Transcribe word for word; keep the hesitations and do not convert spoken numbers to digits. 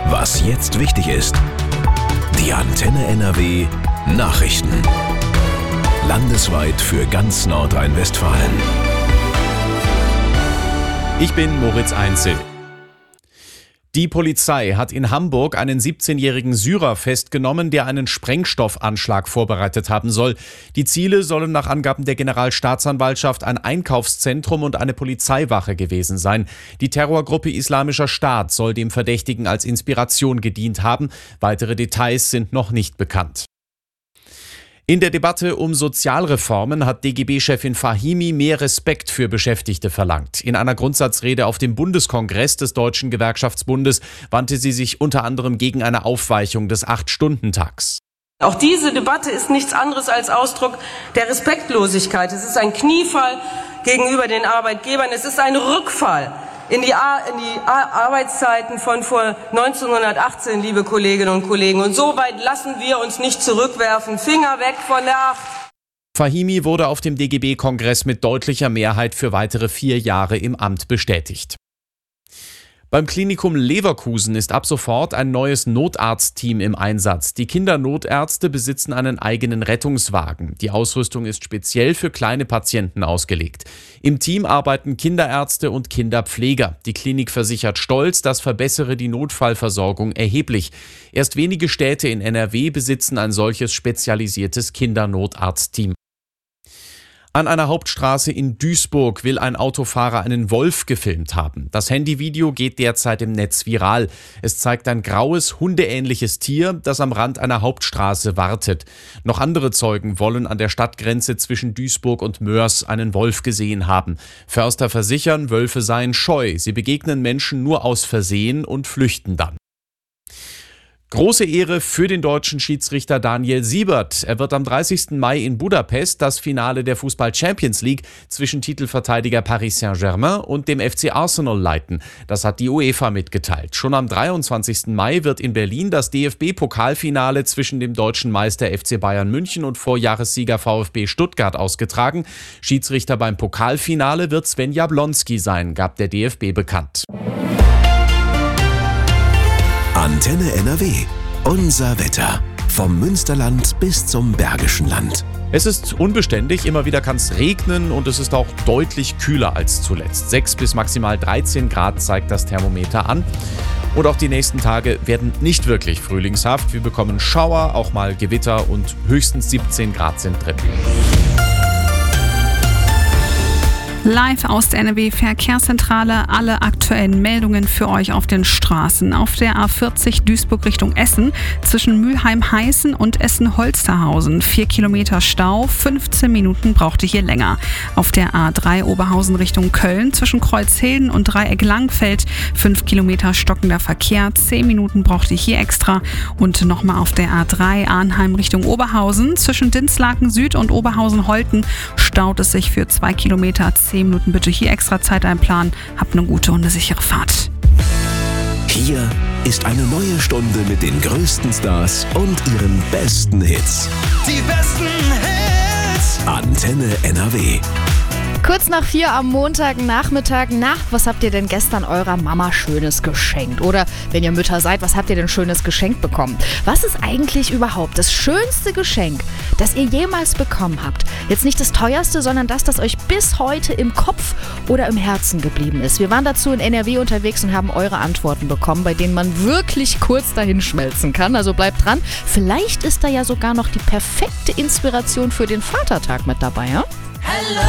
Was jetzt wichtig ist. Die Antenne N R W Nachrichten. Landesweit für ganz Nordrhein-Westfalen. Ich bin Moritz Einzel. Die Polizei hat in Hamburg einen siebzehnjährigen Syrer festgenommen, der einen Sprengstoffanschlag vorbereitet haben soll. Die Ziele sollen nach Angaben der Generalstaatsanwaltschaft ein Einkaufszentrum und eine Polizeiwache gewesen sein. Die Terrorgruppe Islamischer Staat soll dem Verdächtigen als Inspiration gedient haben. Weitere Details sind noch nicht bekannt. In der Debatte um Sozialreformen hat D G B-Chefin Fahimi mehr Respekt für Beschäftigte verlangt. In einer Grundsatzrede auf dem Bundeskongress des Deutschen Gewerkschaftsbundes wandte sie sich unter anderem gegen eine Aufweichung des Acht-Stunden-Tags. Auch diese Debatte ist nichts anderes als Ausdruck der Respektlosigkeit. Es ist ein Kniefall gegenüber den Arbeitgebern. Es ist ein Rückfall in die, Ar- in die Ar- Arbeitszeiten von vor neunzehnhundertachtzehn, liebe Kolleginnen und Kollegen. Und so weit lassen wir uns nicht zurückwerfen. Finger weg von der Acht. Fahimi wurde auf dem D G B-Kongress mit deutlicher Mehrheit für weitere vier Jahre im Amt bestätigt. Beim Klinikum Leverkusen ist ab sofort ein neues Notarztteam im Einsatz. Die Kindernotärzte besitzen einen eigenen Rettungswagen. Die Ausrüstung ist speziell für kleine Patienten ausgelegt. Im Team arbeiten Kinderärzte und Kinderpfleger. Die Klinik versichert stolz, das verbessere die Notfallversorgung erheblich. Erst wenige Städte in N R W besitzen ein solches spezialisiertes Kindernotarztteam. An einer Hauptstraße in Duisburg will ein Autofahrer einen Wolf gefilmt haben. Das Handyvideo geht derzeit im Netz viral. Es zeigt ein graues, hundeähnliches Tier, das am Rand einer Hauptstraße wartet. Noch andere Zeugen wollen an der Stadtgrenze zwischen Duisburg und Moers einen Wolf gesehen haben. Förster versichern, Wölfe seien scheu. Sie begegnen Menschen nur aus Versehen und flüchten dann. Große Ehre für den deutschen Schiedsrichter Daniel Siebert. Er wird am dreißigsten Mai in Budapest das Finale der Fußball-Champions League zwischen Titelverteidiger Paris Saint-Germain und dem F C Arsenal leiten. Das hat die UEFA mitgeteilt. Schon am dreiundzwanzigsten Mai wird in Berlin das D F B-Pokalfinale zwischen dem deutschen Meister F C Bayern München und Vorjahressieger VfB Stuttgart ausgetragen. Schiedsrichter beim Pokalfinale wird Sven Jablonski sein, gab der D F B bekannt. Antenne N R W. Unser Wetter. Vom Münsterland bis zum Bergischen Land. Es ist unbeständig, immer wieder kann es regnen und es ist auch deutlich kühler als zuletzt. sechs bis maximal dreizehn Grad zeigt das Thermometer an. Und auch die nächsten Tage werden nicht wirklich frühlingshaft. Wir bekommen Schauer, auch mal Gewitter und höchstens siebzehn Grad sind drin. Live aus der N R W-Verkehrszentrale, alle aktuellen Meldungen für euch auf den Straßen. Auf der A vierzig Duisburg Richtung Essen zwischen Mülheim-Heißen und Essen-Holsterhausen. Vier Kilometer Stau, fünfzehn Minuten braucht ihr hier länger. Auf der A drei Oberhausen Richtung Köln zwischen Kreuzhilden und Dreieck-Langfeld. Fünf Kilometer stockender Verkehr, zehn Minuten braucht ihr hier extra. Und nochmal auf der A drei Arnheim Richtung Oberhausen zwischen Dinslaken Süd und Oberhausen-Holten staut es sich für zwei Kilometer. zehn Minuten bitte hier extra Zeit einplanen. Habt eine gute und eine sichere Fahrt. Hier ist eine neue Stunde mit den größten Stars und ihren besten Hits. Die besten Hits. Antenne N R W. Kurz nach vier am Montagnachmittag. Na, was habt ihr denn gestern eurer Mama Schönes geschenkt? Oder wenn ihr Mütter seid, was habt ihr denn Schönes geschenkt bekommen? Was ist eigentlich überhaupt das schönste Geschenk, das ihr jemals bekommen habt? Jetzt nicht das teuerste, sondern das, das euch bis heute im Kopf oder im Herzen geblieben ist. Wir waren dazu in N R W unterwegs und haben eure Antworten bekommen, bei denen man wirklich kurz dahin schmelzen kann. Also bleibt dran. Vielleicht ist da ja sogar noch die perfekte Inspiration für den Vatertag mit dabei, ja? Hello.